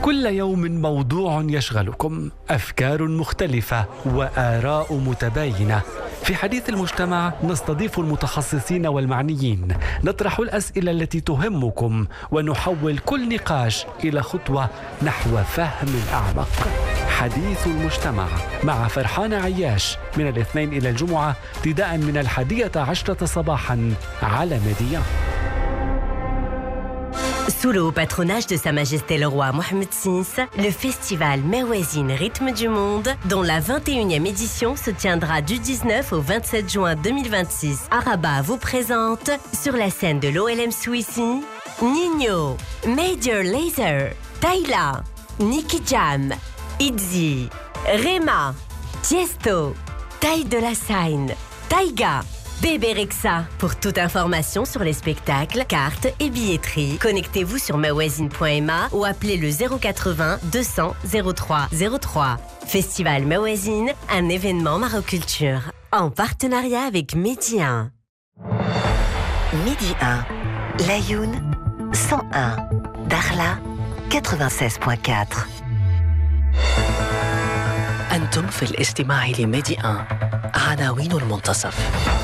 كل يوم موضوع يشغلكم، أفكار مختلفة وآراء متباينة. في حديث المجتمع نستضيف المتخصصين والمعنيين، نطرح الأسئلة التي تهمكم ونحول كل نقاش إلى خطوة نحو فهم أعمق. حديث المجتمع مع فرحان عياش من الاثنين إلى الجمعة ابتداء من 11 صباحا على ميديا. Sous le haut patronage de Sa Majesté le Roi Mohammed VI, le festival Mawazine Rythme du Monde, dont la 21e édition se tiendra du 19 au 27 juin 2026 à Rabat, vous présente sur la scène de l'OLM Suissi, Nino, Major Lazer, Tayla, Nicky Jam, Itzy, Rema, Tiesto, Taï de la Seine, Taïga, Bébé Rexa. Pour toute information sur les spectacles, cartes et billetterie, connectez-vous sur mawazine.ma ou appelez le 080 200 03 03. Festival Mawazine, un événement Maroculture, en partenariat avec Midi 1. Midi 1, Layoun 101, Darla 96.4. أنتم في الاستماع لميدي 1 عناوين المنتصف.